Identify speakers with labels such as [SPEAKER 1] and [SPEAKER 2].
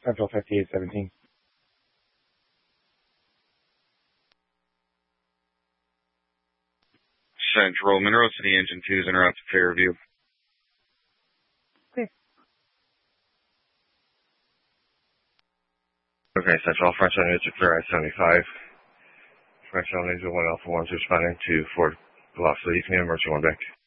[SPEAKER 1] Central 5817.
[SPEAKER 2] Central, Monroe City Engine 2 is interrupted for review.
[SPEAKER 1] Okay.
[SPEAKER 3] Okay, Central, French on News for I-75. French on News 1 Alpha 1 responding to Fort Velocity. You can emergency 1 back.